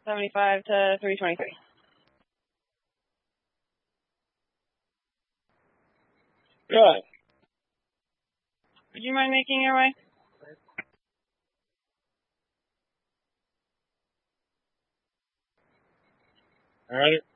75 to 323. Good. Would you mind making your way? All right.